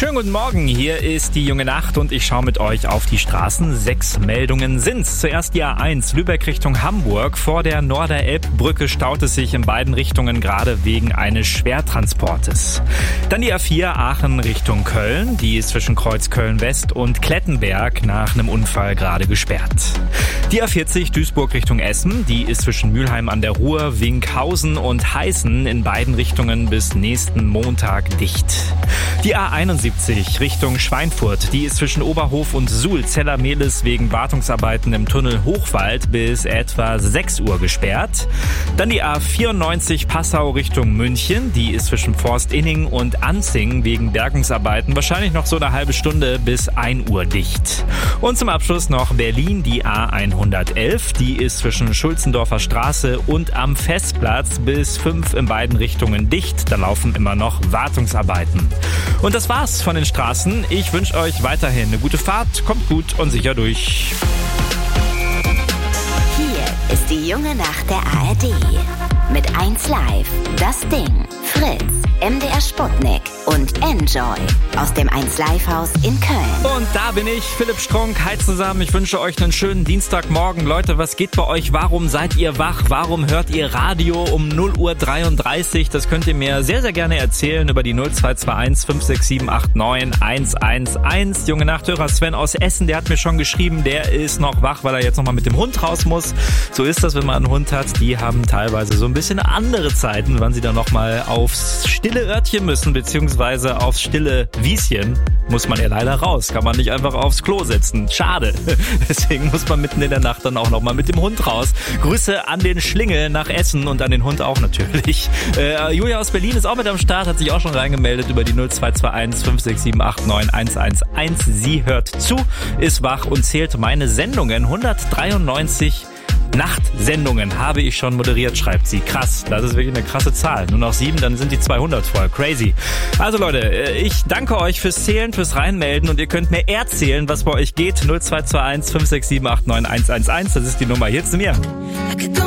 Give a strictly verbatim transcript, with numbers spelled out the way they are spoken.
Schönen guten Morgen, hier ist die junge Nacht und ich schaue mit euch auf die Straßen. Sechs Meldungen sind's. Zuerst die A eins, Lübeck Richtung Hamburg. Vor der Norderelbbrücke staut es sich in beiden Richtungen gerade wegen eines Schwertransportes. Dann die A vier, Aachen Richtung Köln. Die ist zwischen Kreuzköln West und Klettenberg nach einem Unfall gerade gesperrt. Die A vierzig, Duisburg Richtung Essen. Die ist zwischen Mülheim an der Ruhr, Winkhausen und Heißen in beiden Richtungen bis nächsten Montag dicht. Die A einundsiebzig Richtung Schweinfurt, die ist zwischen Oberhof und Suhl Zellermehlis wegen Wartungsarbeiten im Tunnel Hochwald bis etwa sechs Uhr gesperrt. Dann die A vierundneunzig Passau Richtung München, die ist zwischen Forstinning und Anzing wegen Bergungsarbeiten wahrscheinlich noch so eine halbe Stunde bis ein Uhr dicht. Und zum Abschluss noch Berlin, die A hundertelf, die ist zwischen Schulzendorfer Straße und am Festplatz bis fünf in beiden Richtungen dicht. Da laufen immer noch Wartungsarbeiten. Und das war's von den Straßen. Ich wünsche euch weiterhin eine gute Fahrt, kommt gut und sicher durch. Hier ist die junge Nacht der A R D. Mit eins Live, das Ding, Fritz, M D R Sputnik und Enjoy aus dem eins Live Haus in Köln. Und da bin ich, Philipp Strunk. Hi zusammen, ich wünsche euch einen schönen Dienstagmorgen. Leute, was geht bei euch? Warum seid ihr wach? Warum hört ihr Radio um null Uhr dreiunddreißig? Das könnt ihr mir sehr, sehr gerne erzählen über die null zwei zwei eins fünf sechs sieben acht neun eins eins eins. Junge Nachthörer Sven aus Essen, der hat mir schon geschrieben, der ist noch wach, weil er jetzt nochmal mit dem Hund raus muss. So ist das, wenn man einen Hund hat. Die haben teilweise so ein bisschen andere Zeiten, wann sie dann nochmal aufs stille Örtchen müssen, beziehungsweise aufs stille Wieschen. Muss man ja leider raus. Kann man nicht einfach aufs Klo setzen. Schade. Deswegen muss man mitten in der Nacht dann auch nochmal mit dem Hund raus. Grüße an den Schlingel nach Essen und an den Hund auch natürlich. Äh, Julia aus Berlin ist auch mit am Start, hat sich auch schon reingemeldet über die null zwei zwei eins fünf sechs sieben acht neun eins eins eins. Sie hört zu, ist wach und zählt meine Sendungen. hundertdreiundneunzig Nachtsendungen habe ich schon moderiert, schreibt sie. Krass, das ist wirklich eine krasse Zahl. Nur noch sieben, dann sind die zweihundert voll. Crazy. Also Leute, ich danke euch fürs Zählen, fürs Reinmelden und ihr könnt mir erzählen, was bei euch geht. null zwei zwei eins fünf sechs sieben acht neun eins eins eins, das ist die Nummer hier zu mir.